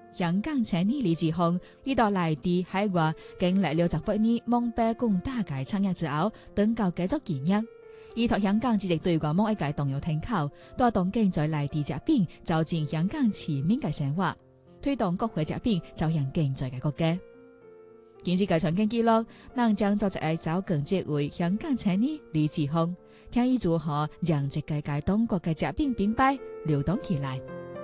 香港青年李志宏，伊到內地海外經歷了18年蒙北共大界產業之後，登到繼續經驗。依託香港積極對外貿易嘅動搖停靠，帶動經濟內地食品走進香港市民嘅生活，推動各國食品走向經濟嘅國家。經濟嘅財經記錄，能將作者找更接為香港青年李志宏，聽伊如何讓這個帶動國嘅食品品牌流動起來。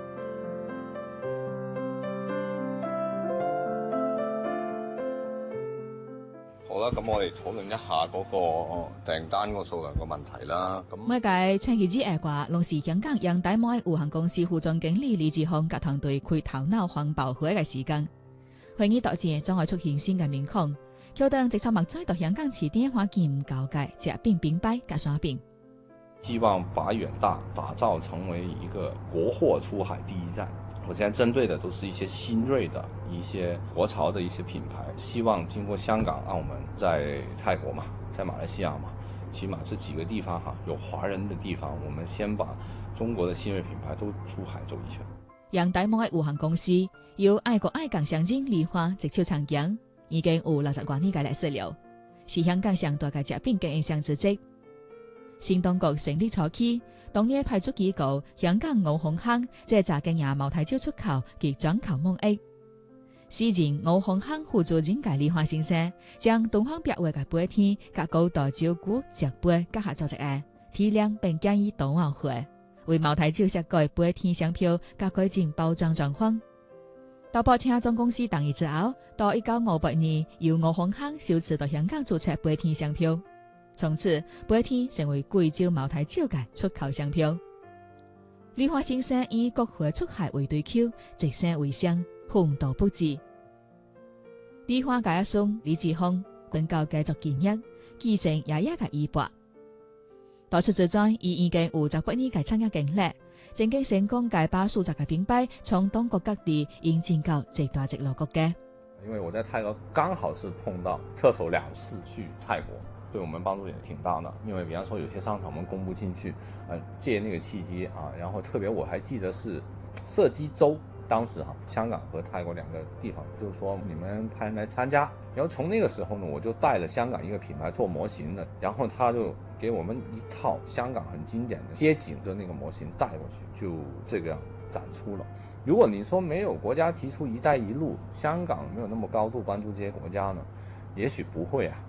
好啦，咁我哋討論一下嗰個訂單個數量嘅問題啦。咁每屆青葉子外掛，龍是香港陽大貿易有限公司副總經理李志宏及團隊開頭腦環保會嘅時間，會議導致將會出現新嘅面孔，橋等直接麥再到香港起點花見高階食品品牌及商品。 希望把遠大打造成為一個國貨出海第一站。我現在針對的都是一些新銳的一些國潮的一些品牌，希望經過香港、澳門，在泰國嘛，在馬來西亞嘛，起碼這幾個地方哈，有華人的地方，我們先把中國的新銳品牌都出海走一圈。 陽大貿易有限公司由愛國愛港象徵梨花直銷長江，已經有60多年嘅歷史了，是香港上大嘅食品經營商之一。新當局成立初期，當年派出機構香港澳紅坑，即係扎嘅亞茅台酒出口及轉口貿易。時任澳紅坑副主任嘅李華先生，將東方標會嘅杯天及高度照顧石杯結合做一個體量並建議冬奧會，為茅台酒設計杯天商標及改進包裝狀況。到博聽總公司同意之後，到1958年由澳紅坑首次到香港註冊杯天商標。從此，杯天成為貴州茅台酒嘅出口商標。李華先生以國貨出海為對口，直線為上，風度不至。李華嘅阿孫李志宏更高繼續建業，繼承爺爺嘅衣缽。到此之中，伊已經有18年嘅產業經歷，正經成功介把數十嘅品牌從東國各地引進到最大直落國家。 因為我在泰國剛好是碰到特首2次去泰國。對我們幫助也挺大的，因為比方說有些商場我們供不進去，借那個契機啊，然後特別我還記得是射擊周，當時香港和泰國2個地方，就是說你們派人來參加，然後從那個時候呢，我就帶了香港一個品牌做模型的，然後他就給我們一套香港很經典的街景的那個模型帶過去，就這個樣展出了。如果你說沒有國家提出一帶一路，香港沒有那麼高度關注這些國家呢，也許不會啊。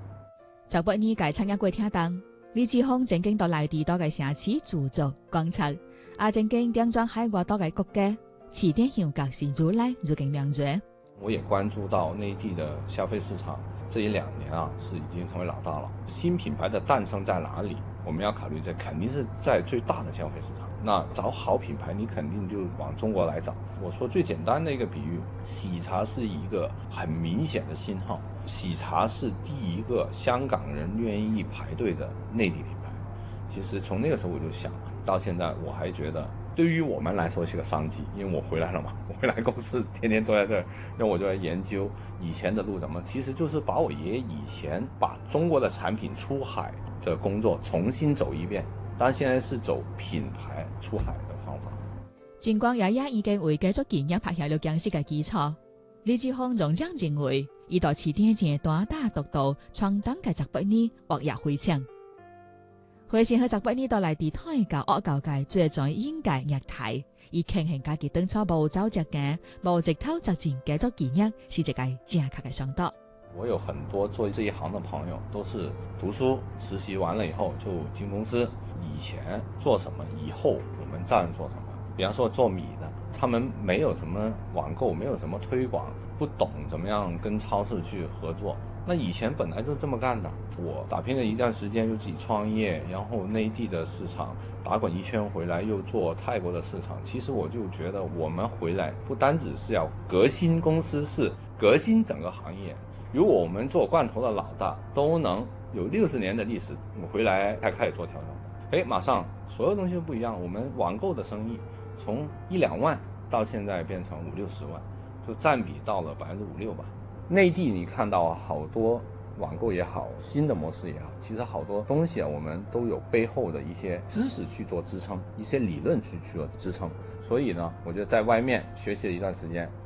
18年嘅產業過聽當，李志宏正經到內地多嘅城市駐足觀察，正經點裝海外多嘅國家，起點向革新如來如經明月。 我也關注到內地的消費市場，這1-2年啊，是已經成為老大了。新品牌的誕生在哪裡？我們要考慮，這肯定是在最大的消費市場。那找好品牌，你肯定就往中國來找。我說最簡單的一個比喻，喜茶是一個很明顯的信號。喜茶是第一個香港人願意排隊的內地品牌。其實從那個時候我就想，到現在我還覺得，對於我們來說是個商機，因為我回來了嘛，我回來公司天天坐在這兒，然後我就在研究以前的路怎麼，其實就是把我爺爺以前把中國的產品出海的工作重新走一遍，但現在是走品牌出海的方法。 盡管爺爺已經為繼續建業拍下了堅實嘅基礎，李志宏仍將認為，伊到起點前大大獨到，創當嘅18年惡業回強。回先去18年到內地太教惡教界最在應該業態，以慶幸家己當初無走直嘅，無直頭直前繼續建業，是一個正確嘅想法。 我有很多做這一行的朋友，都是讀書實習完了以後就進公司，以前做什麼，以後我們照樣做什麼。比方說做米的，他們沒有什麼網購，沒有什麼推廣，不懂怎麼樣跟超市去合作。那以前本來就這麼幹的，我打拼了一段時間就自己創業，然後內地的市場打滾一圈回來，又做泰國的市場。其實我就覺得我們回來不單只是要革新公司，是革新整個行業。如果我們做罐頭的老大都能有60年的歷史，我回來才開始做調酒，馬上所有東西都不一樣。我們網購的生意從1-2萬到現在變成50-60萬，就佔比到了5-6%吧。內地你看到好多網購也好，新的模式也好，其實好多東西我們都有背後的一些知識去做支撐，一些理論去做支撐。所以呢，我覺得在外面學習了一段時間。